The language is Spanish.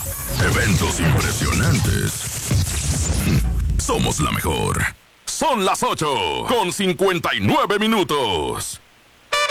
Eventos impresionantes. Somos la mejor. Son las 8:59.